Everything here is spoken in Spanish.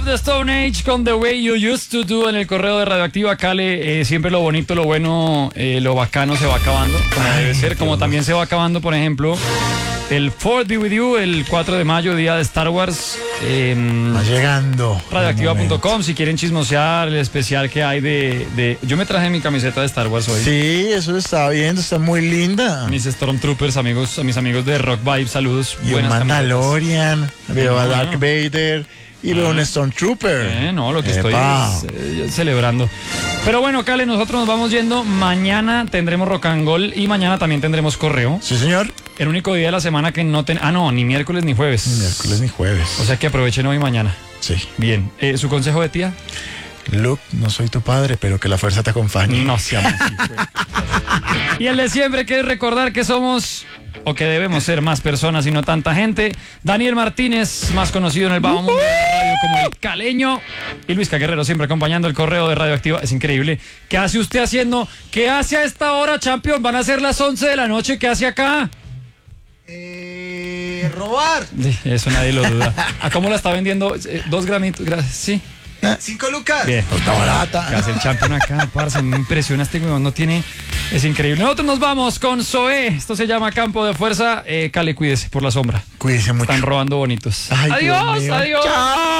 the Stone Age con The Way You Used to Do en el correo de Radioactiva. Cale, siempre lo bonito, lo bueno, lo bacano se va acabando, como debe ser, como también se va acabando, por ejemplo, el 4th Be With You, el 4 de mayo, día de Star Wars. Va llegando. Radioactiva.com, si quieren chismosear el especial que hay de... Yo me traje mi camiseta de Star Wars hoy. Sí, eso lo estaba viendo, está muy linda. Mis Stormtroopers, amigos, mis amigos de Rock Vibe, saludos. Y un Mandalorian, veo a Darth Vader y veo un Stormtrooper. No, lo que estoy es, celebrando. Pero bueno, Cale, nosotros nos vamos yendo. Mañana tendremos Rock and Roll y mañana también tendremos correo. Sí, señor. El único día de la semana que no no, ni miércoles ni jueves. Ni miércoles ni jueves. O sea que aprovechen hoy y mañana. Sí. Bien. ¿Su consejo de tía? Luke, no soy tu padre, pero que la fuerza te acompañe. No seamos Y el de siempre, que es recordar que somos, o que debemos ser, más personas y no tanta gente. Daniel Martínez, más conocido en el bajo mundo de la radio como el Caleño. Y Luisca Guerrero, siempre acompañando el correo de Radioactiva. Es increíble. ¿Qué hace usted haciendo? ¿Qué hace a esta hora, Champion? Van a ser las 11 de la noche. ¿Qué hace acá? Robar. Eso nadie lo duda. ¿A cómo la está vendiendo? 2 gramitos. Sí. 5 lucas. Bien. Está barata. ¿Qué hace el Champion acá, parce? Me impresiona este weón. No tiene... Es increíble. Nosotros nos vamos con Zoé. Esto se llama Campo de Fuerza. Cale, cuídese por la sombra. Cuídese mucho. Están robando bonitos. Ay, adiós, Dios mío. adiós. Chao.